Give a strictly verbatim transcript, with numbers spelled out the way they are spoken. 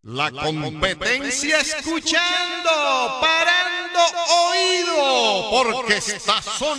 La competencia escuchando, parando oído, porque está sonando.